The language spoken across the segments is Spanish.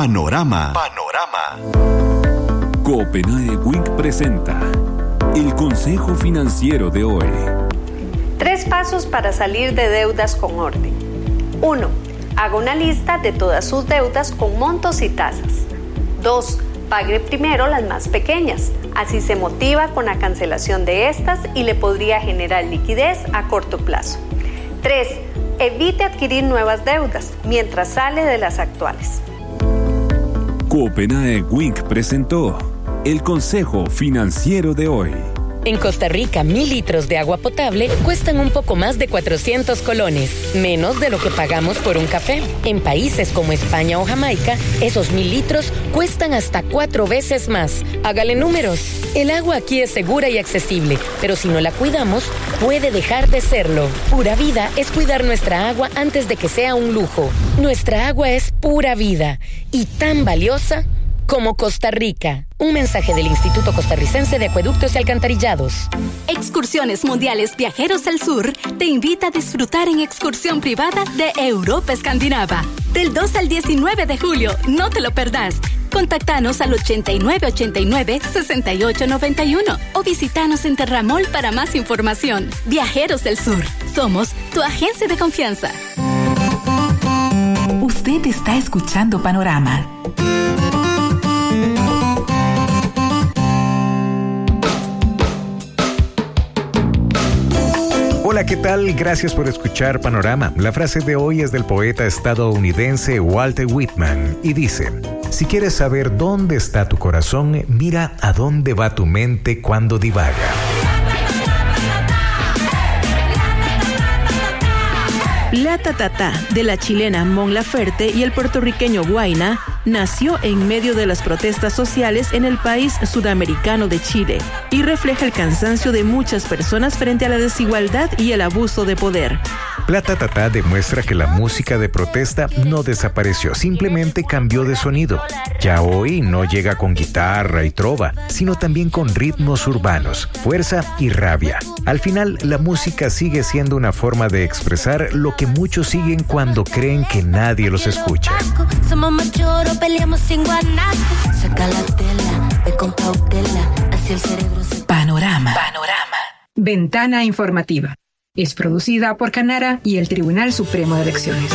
Panorama. Copenhague Week presenta el Consejo Financiero de hoy. 3 pasos para salir de deudas con orden. 1. Haga una lista de todas sus deudas con montos y tasas. 2. Pague primero las más pequeñas. Así se motiva con la cancelación de estas y le podría generar liquidez a corto plazo. 3. Evite adquirir nuevas deudas mientras sale de las actuales. Copenhague Week presentó el Consejo Financiero de hoy. En Costa Rica, 1,000 litros de agua potable cuestan un poco más de 400 colones, menos de lo que pagamos por un café. En países como España o Jamaica, esos 1,000 litros cuestan hasta 4 veces más. Hágale números. El agua aquí es segura y accesible, pero si no la cuidamos, puede dejar de serlo. Pura vida es cuidar nuestra agua antes de que sea un lujo. Nuestra agua es pura vida y tan valiosa como Costa Rica. Un mensaje del Instituto Costarricense de Acueductos y Alcantarillados. Excursiones Mundiales Viajeros al Sur te invita a disfrutar en excursión privada de Europa Escandinava. Del 2 al 19 de julio, no te lo perdás. Contáctanos al 8989-6891 o visítanos en Terramol para más información. Viajeros del Sur, somos tu agencia de confianza. Usted está escuchando Panorama. Hola, ¿qué tal? Gracias por escuchar Panorama. La frase de hoy es del poeta estadounidense Walter Whitman y dice: si quieres saber dónde está tu corazón, mira a dónde va tu mente cuando divaga. La Tatatá, de la chilena Mon Laferte y el puertorriqueño Huayna, nació en medio de las protestas sociales en el país sudamericano de Chile y refleja el cansancio de muchas personas frente a la desigualdad y el abuso de poder. La Tatatá demuestra que la música de protesta no desapareció, simplemente cambió de sonido. Ya hoy no llega con guitarra y trova, sino también con ritmos urbanos, fuerza y rabia. Al final, la música sigue siendo una forma de expresar lo que muchos siguen cuando creen que nadie los escucha. Somos machoros, peleamos sin guanaco. Saca la tela, ve con cautela, así el cerebro se... Panorama. Ventana informativa. Es producida por Canara y el Tribunal Supremo de Elecciones.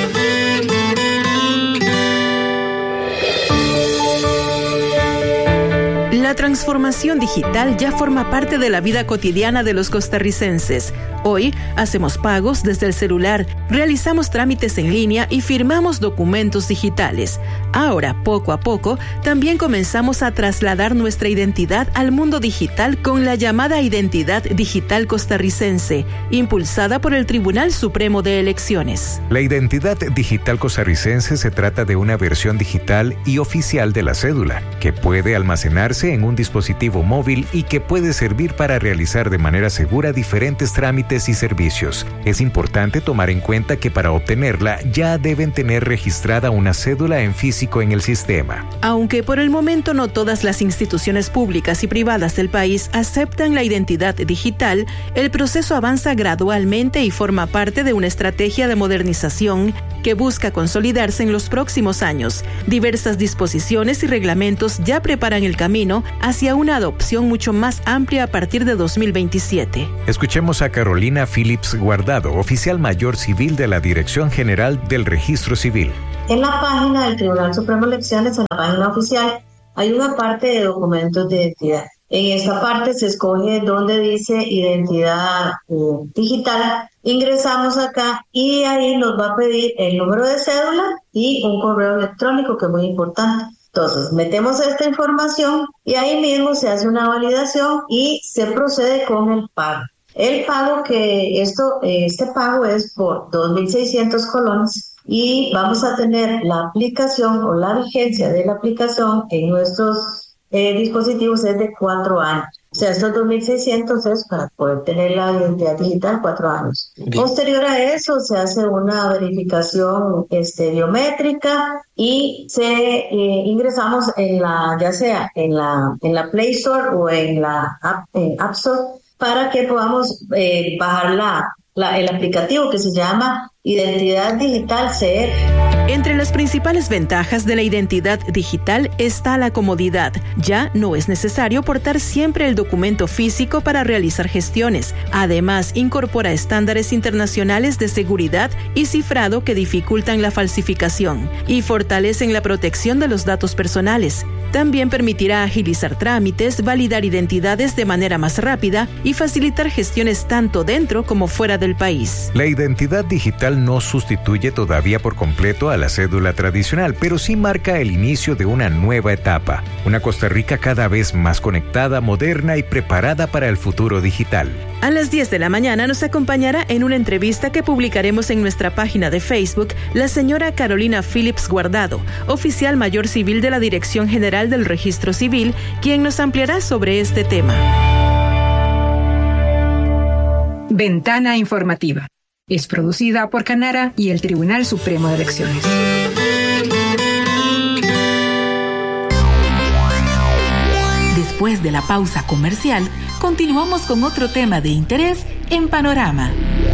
La transformación digital ya forma parte de la vida cotidiana de los costarricenses. Hoy hacemos pagos desde el celular, realizamos trámites en línea y firmamos documentos digitales. Ahora, poco a poco, también comenzamos a trasladar nuestra identidad al mundo digital con la llamada Identidad Digital Costarricense, impulsada por el Tribunal Supremo de Elecciones. La Identidad Digital Costarricense se trata de una versión digital y oficial de la cédula, que puede almacenarse en un dispositivo móvil y que puede servir para realizar de manera segura diferentes trámites y servicios. Es importante tomar en cuenta que para obtenerla ya deben tener registrada una cédula en físico en el sistema. Aunque por el momento no todas las instituciones públicas y privadas del país aceptan la identidad digital, el proceso avanza gradualmente y forma parte de una estrategia de modernización que busca consolidarse en los próximos años. Diversas disposiciones y reglamentos ya preparan el camino hacia una adopción mucho más amplia a partir de 2027. Escuchemos a Carolina Phillips Guardado, oficial mayor civil de la Dirección General del Registro Civil. En la página del Tribunal Supremo de Elecciones, en la página oficial, hay una parte de documentos de identidad. En esta parte se escoge donde dice identidad digital. Ingresamos acá y ahí nos va a pedir el número de cédula y un correo electrónico, que es muy importante. Entonces, metemos esta información y ahí mismo se hace una validación y se procede con el pago. El pago este pago es por 2.600 colones y vamos a tener la aplicación o la vigencia de la aplicación en nuestros dispositivos es de 4 años. O sea, estos 2.600 es para poder tener la identidad digital 4 años. Posterior a eso se hace una verificación biométrica y ingresamos ya sea en la Play Store o en la App Store para que podamos bajar el aplicativo que se llama Identidad Digital CR. Entre las principales ventajas de la identidad digital está la comodidad. Ya no es necesario portar siempre el documento físico para realizar gestiones. Además, incorpora estándares internacionales de seguridad y cifrado que dificultan la falsificación y fortalecen la protección de los datos personales. También permitirá agilizar trámites, validar identidades de manera más rápida y facilitar gestiones tanto dentro como fuera del país. La identidad digital no sustituye todavía por completo a la cédula tradicional, pero sí marca el inicio de una nueva etapa. Una Costa Rica cada vez más conectada, moderna y preparada para el futuro digital. A las 10 de la mañana nos acompañará en una entrevista que publicaremos en nuestra página de Facebook la señora Carolina Phillips Guardado, oficial mayor civil de la Dirección General del Registro Civil, quien nos ampliará sobre este tema. Ventana Informativa. Es producida por Canara y el Tribunal Supremo de Elecciones. Después de la pausa comercial, continuamos con otro tema de interés en Panorama.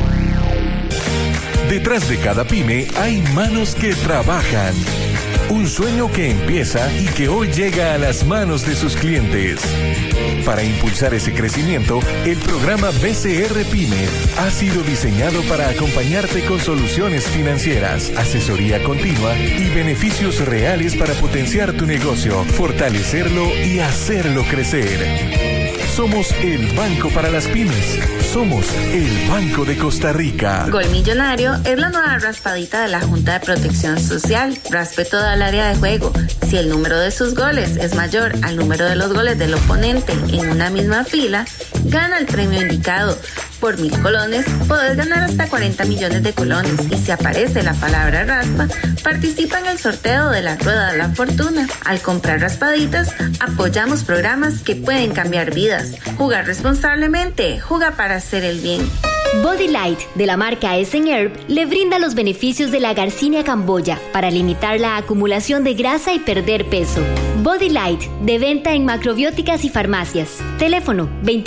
Detrás de cada pyme hay manos que trabajan. Un sueño que empieza y que hoy llega a las manos de sus clientes. Para impulsar ese crecimiento, el programa BCR Pyme ha sido diseñado para acompañarte con soluciones financieras, asesoría continua y beneficios reales para potenciar tu negocio, fortalecerlo y hacerlo crecer. Somos el banco para las pymes. Somos el Banco de Costa Rica. Gol Millonario es la nueva raspadita de la Junta de Protección Social. Raspe toda el área de juego. Si el número de sus goles es mayor al número de los goles del oponente en una misma fila, gana el premio indicado. Por 1,000 colones, podés ganar hasta 40 millones de colones. Y si aparece la palabra raspa, participa en el sorteo de la Rueda de la Fortuna. Al comprar raspaditas, apoyamos programas que pueden cambiar vidas. Jugar responsablemente, juega para hacer el bien. Body Light, de la marca Herb, le brinda los beneficios de la Garcinia camboya para limitar la acumulación de grasa y perder peso. Body Light, de venta en macrobióticas y farmacias. Teléfono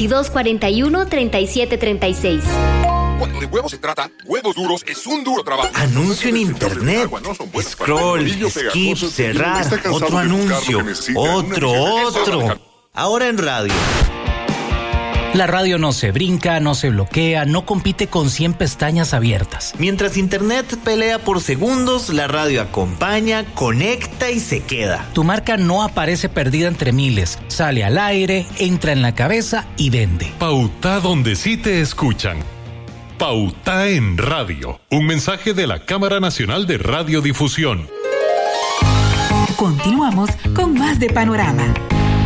2241-3736. Cuando de huevos se trata, Huevos Duros es un duro trabajo. Anuncio en internet. Scroll, skip, cerrar. Otro anuncio. Otro. Ahora en radio. La radio no se brinca, no se bloquea, no compite con 100 pestañas abiertas. Mientras internet pelea por segundos, la radio acompaña, conecta y se queda. Tu marca no aparece perdida entre miles. Sale al aire, entra en la cabeza y vende. Pauta donde sí te escuchan. Pauta en radio. Un mensaje de la Cámara Nacional de Radiodifusión. Continuamos con más de Panorama.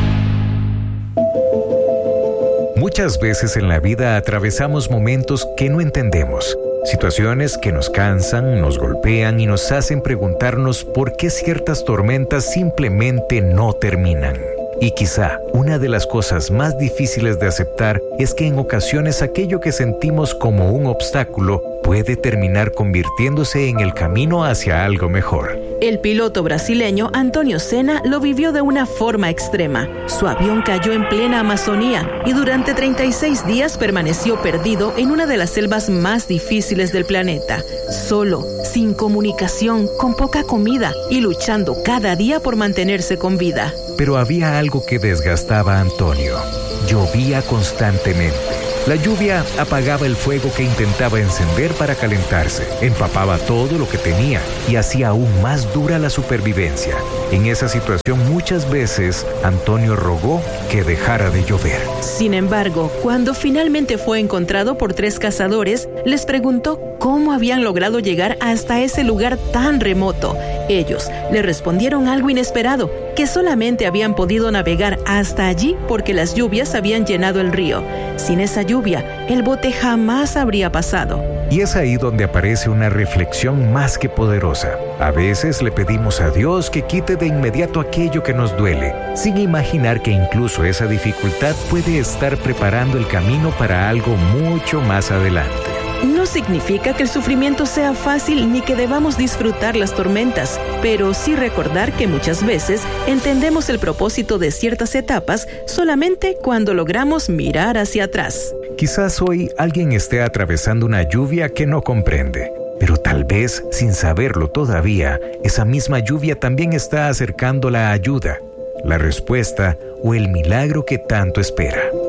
Muchas veces en la vida atravesamos momentos que no entendemos, situaciones que nos cansan, nos golpean y nos hacen preguntarnos por qué ciertas tormentas simplemente no terminan. Y quizá una de las cosas más difíciles de aceptar es que en ocasiones aquello que sentimos como un obstáculo puede terminar convirtiéndose en el camino hacia algo mejor. El piloto brasileño Antonio Senna lo vivió de una forma extrema. Su avión cayó en plena Amazonía y durante 36 días permaneció perdido en una de las selvas más difíciles del planeta. Solo, sin comunicación, con poca comida y luchando cada día por mantenerse con vida. Pero había algo que desgastaba a Antonio. Llovía constantemente. La lluvia apagaba el fuego que intentaba encender para calentarse, empapaba todo lo que tenía y hacía aún más dura la supervivencia. En esa situación muchas veces Antonio rogó que dejara de llover. Sin embargo, cuando finalmente fue encontrado por 3 cazadores, les preguntó cómo habían logrado llegar hasta ese lugar tan remoto. Ellos le respondieron algo inesperado, que solamente habían podido navegar hasta allí porque las lluvias habían llenado el río. Sin esa lluvia, el bote jamás habría pasado. Y es ahí donde aparece una reflexión más que poderosa. A veces le pedimos a Dios que quite de inmediato aquello que nos duele, sin imaginar que incluso esa dificultad puede estar preparando el camino para algo mucho más adelante. No significa que el sufrimiento sea fácil ni que debamos disfrutar las tormentas, pero sí recordar que muchas veces entendemos el propósito de ciertas etapas solamente cuando logramos mirar hacia atrás. Quizás hoy alguien esté atravesando una lluvia que no comprende. Pero tal vez, sin saberlo todavía, esa misma lluvia también está acercando la ayuda, la respuesta o el milagro que tanto espera.